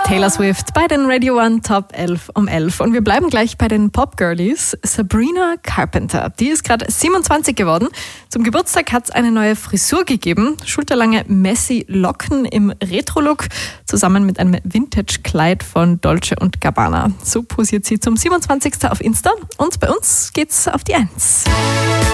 Taylor Swift bei den Radio 1 Top 11 um 11. Und wir bleiben gleich bei den Pop-Girlies. Sabrina Carpenter, die ist gerade 27 geworden. Zum Geburtstag hat es eine neue Frisur gegeben. Schulterlange messy Locken im Retro-Look, zusammen mit einem Vintage-Kleid von Dolce & Gabbana. So posiert sie zum 27. auf Insta. Und bei uns geht's auf die 1.